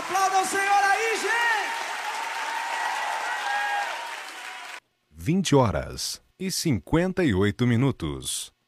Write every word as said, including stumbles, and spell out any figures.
Aplauda o Senhor aí, gente! vinte horas e cinquenta e oito minutos.